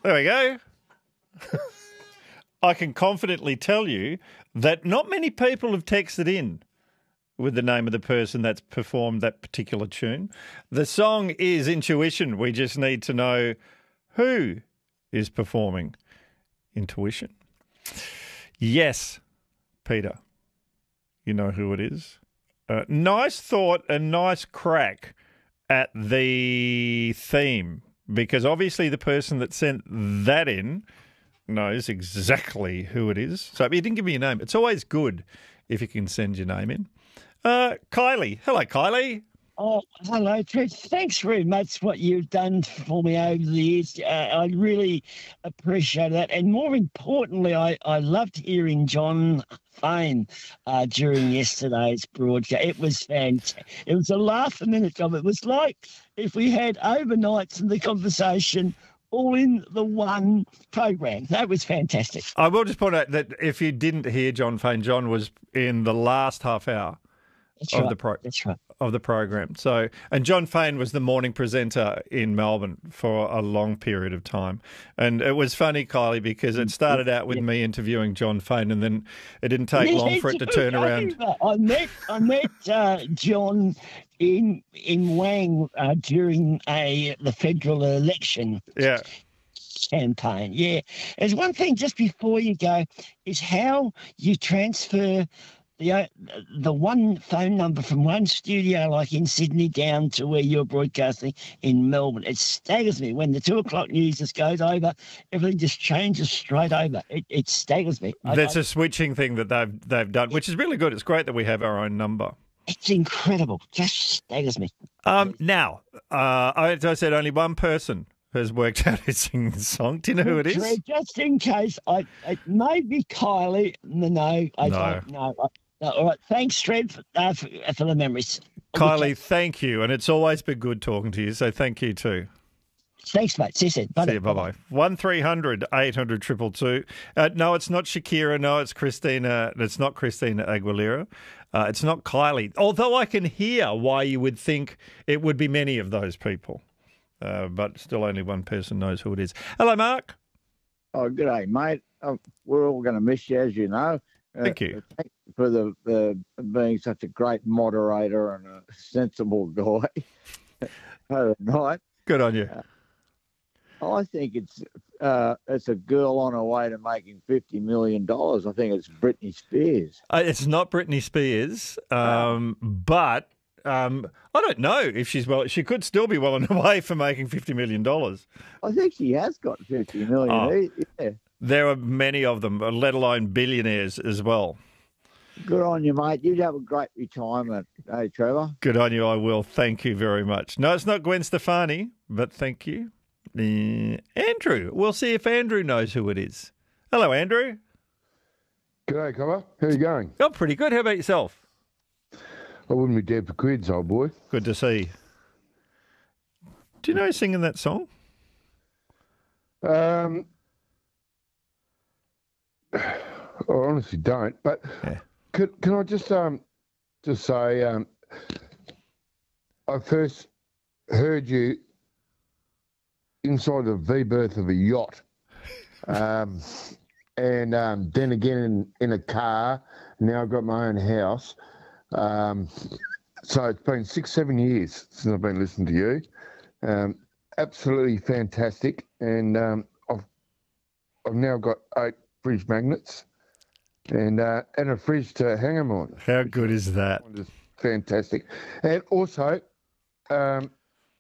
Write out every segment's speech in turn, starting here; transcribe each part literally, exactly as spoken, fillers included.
There we go. I can confidently tell you that not many people have texted in with the name of the person that's performed that particular tune. The song is Intuition. We just need to know who is performing Intuition. Yes, Peter, you know who it is. Uh, nice thought and nice crack at the theme, because obviously the person that sent that in knows exactly who it is. So you didn't give me your name. It's always good if you can send your name in. Uh, Kylie. Hello, Kylie. Oh, hello, Trish. Thanks very much for what you've done for me over the years. Uh, I really appreciate that. And more importantly, I, I loved hearing John Fane uh, during yesterday's broadcast. It was fantastic. It was a laugh a minute job. It was like if we had overnights in the conversation all in the one program. That was fantastic. I will just point out that if you didn't hear John Fane, John was in the last half hour That's of right. the pro- That's right. of the program. So, and John Fane was the morning presenter in Melbourne for a long period of time. And it was funny, Kylie, because it started out with yeah. me interviewing John Fane, and then it didn't take Me long for it to turn around. I met I met uh, John in in Wang uh, during a the federal election. Yeah. Campaign. Yeah. There's one thing just before you go is how you transfer the uh, the one phone number from one studio like in Sydney down to where you're broadcasting in Melbourne. It staggers me when the two o'clock news just goes over. Everything just changes straight over. It, it staggers me. That's I, a switching thing that they've they've done, which is really good. It's great that we have our own number. It's incredible. Just staggers me. Um, now, uh, as I said, only one person has worked out who's singing the song. Do you know who it is? Just in case, I it may be Kylie. No, no, I no. don't know. I, no, all right, thanks, Fred, for, uh, for, for the memories. Kylie, thank you, and it's always been good talking to you, so thank you too. Thanks, mate. See you soon. Bye. See you, bye-bye. one three hundred eight hundred two two two. Uh, no, it's not Shakira. No, it's Christina. It's not Christina Aguilera. Uh, it's not Kylie, although I can hear why you would think it would be many of those people. Uh, but still only one person knows who it is. Hello, Mark. Oh, good day, mate. Oh, we're all going to miss you, as you know. Uh, Thank you. Thank you for the, the being such a great moderator and a sensible guy overnight. Good on you. Uh, I think it's uh, it's a girl on her way to making fifty million dollars. I think it's Britney Spears. Uh, it's not Britney Spears, um, oh. but... Um, I don't know if she's well. She could still be well on her way for making fifty million dollars. I think she has got fifty million. Oh, yeah. There are many of them, let alone billionaires as well. Good on you, mate. You'd have a great retirement, hey, Trevor. Good on you. I will. Thank you very much. No, it's not Gwen Stefani, but thank you. Uh, Andrew. We'll see if Andrew knows who it is. Hello, Andrew. G'day, Cobber. How are you going? Oh, pretty good. How about yourself? I wouldn't be dead for quids, old boy. Good to see. Do you know who's singing that song? Um, I honestly don't. But yeah. can, can I just um just say um, I first heard you inside the V-berth of a yacht, um, and um, then again in, in a car. Now I've got my own house. Um, so it's been six, seven years since I've been listening to you. Um, absolutely fantastic, and um, I've I've now got eight fridge magnets and uh, and a fridge to hang them on. How good is that? Just fantastic, and also um,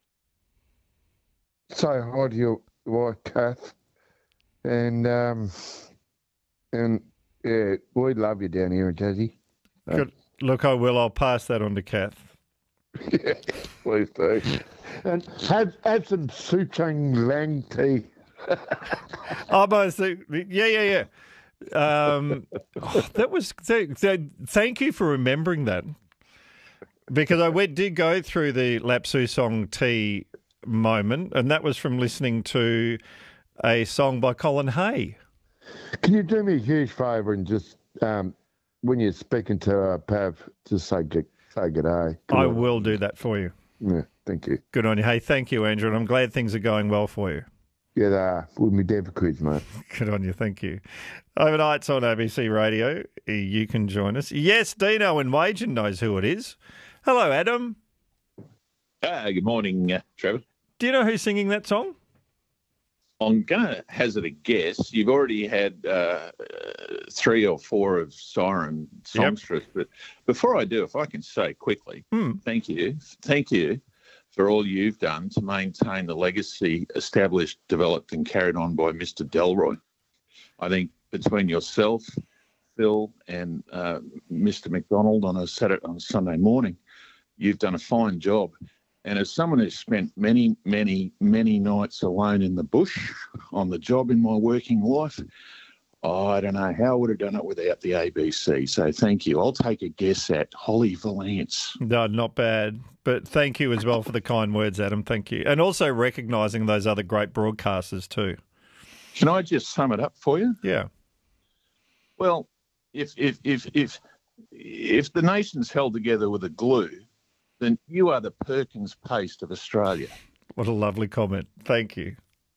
say hi to your wife, Kath, and um, and yeah, we love you down here in Tassie. Good. Look, I will. I'll pass that on to Kath. Yeah, please do. And have have some Souchong Lang tea. Oh, but yeah, yeah, yeah. Um, oh, that was thank you for remembering that, because I went, did go through the Lapsu song tea moment, and that was from listening to a song by Colin Hay. Can you do me a huge favour and just um, when you're speaking to uh, Pav, just say good, say good day. I will do that for you. Yeah, thank you. Good on you. Hey, thank you, Andrew, and I'm glad things are going well for you. Yeah, they are. Wouldn't be dead for quiz, mate. Good on you, thank you. Overnights on A B C Radio, you can join us. Yes, Dino in Wagen knows who it is. Hello, Adam. Uh, good morning, uh, Trevor. Do you know who's singing that song? I'm going to hazard a guess. You've already had uh, uh, three or four of Siren songstress, yep. But before I do, if I can say quickly, hmm. thank you. Thank you for all you've done to maintain the legacy established, developed and carried on by Mister Delroy. I think between yourself, Phil and uh, Mister McDonald on a Saturday, on a Sunday morning, you've done a fine job. And as someone who's spent many, many, many nights alone in the bush on the job in my working life, oh, I don't know how I would have done it without the A B C. So thank you. I'll take a guess at Holly Valance. No, not bad. But thank you as well for the kind words, Adam. Thank you. And also recognising those other great broadcasters too. Can I just sum it up for you? Yeah. Well, if if if if if the nation's held together with a glue, then you are the Perkins paste of Australia. What a lovely comment. Thank you.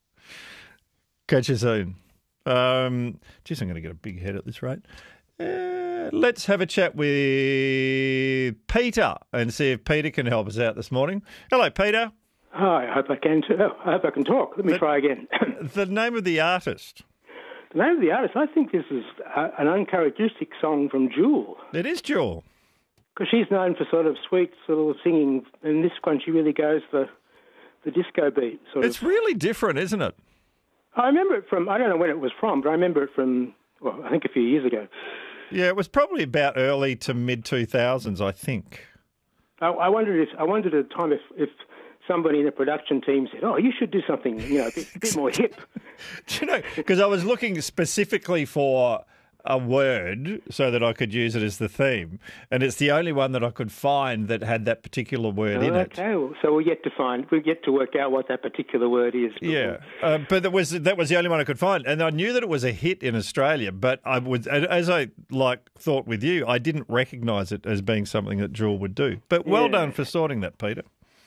Catch you soon. Um, geez, I'm going to get a big head at this rate. Uh, let's have a chat with Peter and see if Peter can help us out this morning. Hello, Peter. Hi, I hope I can too. I hope I can talk. Let me the, try again. The name of the artist. The name of the artist, I think this is a, an uncharacteristic song from Jewel. It is Jewel. Because she's known for sort of sweet sort of singing, and this one she really goes for the disco beat. Sort it's of. really different, isn't it? I remember it from, I don't know when it was from, but I remember it from, well, I think a few years ago. Yeah, it was probably about early to mid two thousands, I think. I, I wondered if, I wondered at the time if, if somebody in the production team said, oh, you should do something, you know, a bit, a bit more hip. Do you know, because I was looking specifically for a word so that I could use it as the theme, and it's the only one that I could find that had that particular word oh, in it. Okay, well, so we're yet to find, we're yet to work out what that particular word is. Yeah, uh, but that was that was the only one I could find, and I knew that it was a hit in Australia. But I would, as I like thought with you, I didn't recognise it as being something that Jewel would do. But well yeah. done for sorting that, Peter.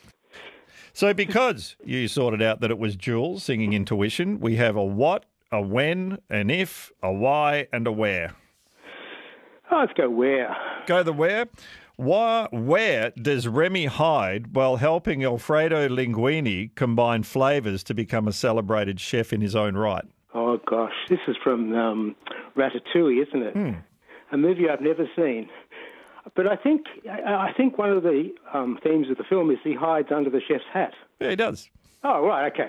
So because you sorted out that it was Jewel singing Intuition, we have a what, a when, an if, a why, and a where. Oh, let's go where. Go the where. Why, where does Remy hide while helping Alfredo Linguini combine flavours to become a celebrated chef in his own right? Oh, gosh. This is from um, Ratatouille, isn't it? Hmm. A movie I've never seen. But I think I think one of the um, themes of the film is he hides under the chef's hat. Yeah, he does. Oh, right, okay.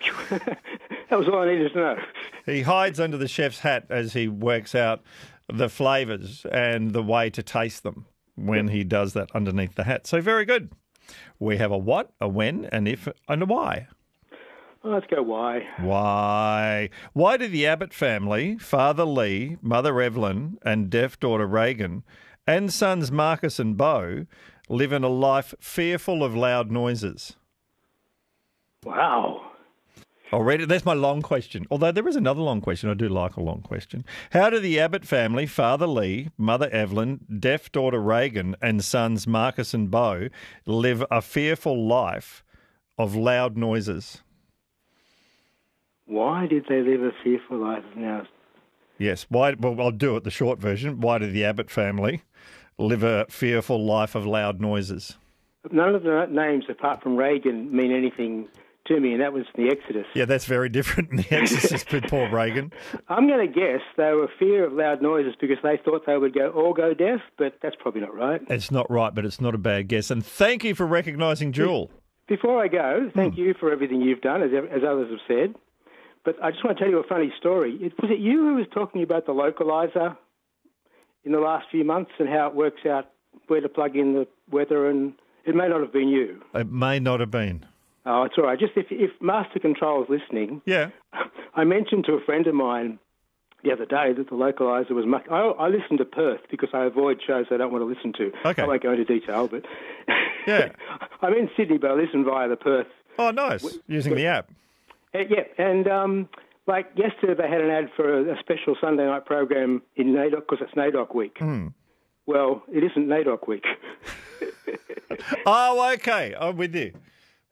That was all I needed to know. He hides under the chef's hat as he works out the flavours and the way to taste them when he does that underneath the hat. So very good. We have a what, a when, an if, and a why. Well, let's go why. Why? Why do the Abbott family, Father Lee, Mother Evelyn, and deaf daughter Reagan, and sons Marcus and Bo, live in a life fearful of loud noises? Wow. I'll read it. That's my long question. Although there is another long question. I do like a long question. How do the Abbott family, Father Lee, Mother Evelyn, deaf daughter Reagan, and sons Marcus and Bo live a fearful life of loud noises? Why did they live a fearful life now? Yes. Why? Well, I'll do it, the short version. Why do the Abbott family live a fearful life of loud noises? None of the names, apart from Reagan, mean anything to me, and that was the Exodus. Yeah, that's very different in the Exorcist with Paul Reagan. I'm going to guess they were fear of loud noises because they thought they would go all go deaf, but that's probably not right. It's not right, but it's not a bad guess. And thank you for recognising Jewel. Before I go, thank hmm. you for everything you've done, as, as others have said. But I just want to tell you a funny story. It, was it you who was talking about the localizer in the last few months and how it works out where to plug in the weather? And it may not have been you. It may not have been. Oh, it's all right. Just if, if Master Control is listening, yeah, I mentioned to a friend of mine the other day that the localizer was much... I, I listen to Perth because I avoid shows I don't want to listen to. Okay. I won't go into detail, but... Yeah. I'm in Sydney, but I listen via the Perth... Oh, nice. Using the app. Uh, yeah, and um, like yesterday they had an ad for a, a special Sunday night program in NAIDOC because it's NAIDOC week. Mm. Well, it isn't NAIDOC week. Oh, okay. I'm with you.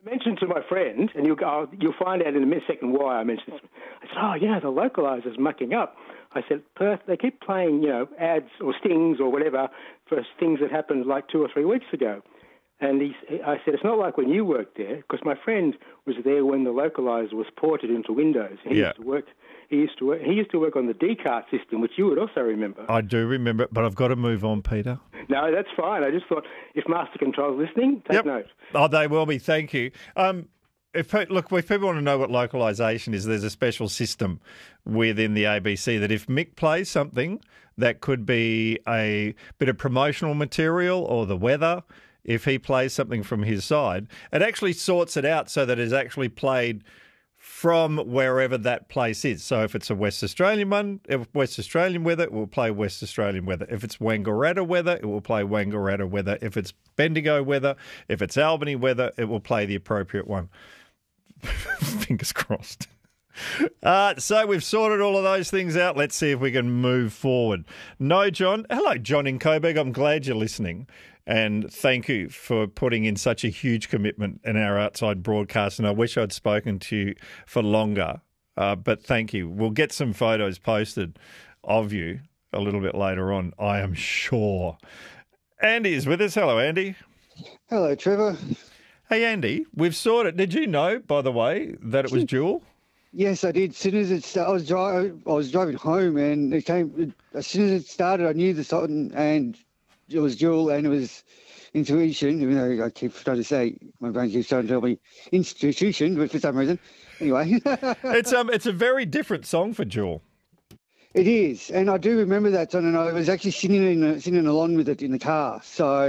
mentioned to my friend, and you'll, go, you'll find out in a minute second why I mentioned this. I said, oh, you know, the localizer's mucking up. I said, Perth, they keep playing, you know, ads or stings or whatever for things that happened like two or three weeks ago. And he, I said, it's not like when you worked there, because my friend was there when the localizer was ported into Windows. He Yeah. used to work. He used to work. He used to work on the D CART system, which you would also remember. I do remember it, but I've got to move on, Peter. No, that's fine. I just thought if Master Control's listening, take Yep. note. Oh, they will be. Thank you. Um, if look, if people want to know what localization is, there's a special system within the A B C that if Mick plays something that could be a bit of promotional material or the weather, if he plays something from his side, it actually sorts it out so that it's actually played from wherever that place is. So if it's a West Australian one, if West Australian weather, it will play West Australian weather. If it's Wangaratta weather, it will play Wangaratta weather. If it's Bendigo weather, if it's Albany weather, it will play the appropriate one. Fingers crossed. Uh, so we've sorted all of those things out. Let's see if we can move forward. No, John. Hello, John in Coburg. I'm glad you're listening. And thank you for putting in such a huge commitment in our outside broadcast. And I wish I'd spoken to you for longer. Uh, but thank you. We'll get some photos posted of you a little bit later on, I am sure. Andy is with us. Hello, Andy. Hello, Trevor. Hey, Andy, we've sorted. Did you know, by the way, that it was Jewel? Yes, I did. As soon as it started, I was driving. I was driving home, and it came. As soon as it started, I knew the song, and it was Jewel, and it was Intuition. Even though I keep trying to say, my brain keeps trying to tell me Institution, but for some reason, anyway. it's um, it's a very different song for Jewel. It is, and I do remember that song, and I was actually singing in, singing along with it in the car. So.